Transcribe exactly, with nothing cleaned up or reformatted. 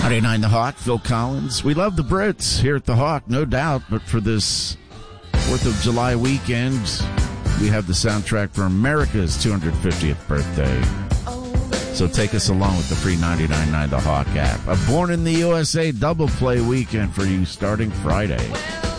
ninety-nine The Hawk, Phil Collins. We love the Brits here at The Hawk, no doubt, but for this fourth of July weekend, we have the soundtrack for America's two hundred fiftieth birthday. So take us along with the free ninety-nine point nine The Hawk app. A Born in the U S A double play weekend for you starting Friday.